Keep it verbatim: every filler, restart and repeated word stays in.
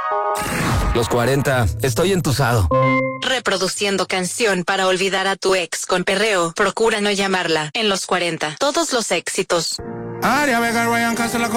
Los cuarenta, estoy entusado. Reproduciendo canción para olvidar a tu ex con perreo. Procura no llamarla. En los cuarenta, todos los éxitos. Aria Vega, Ryan Castro, la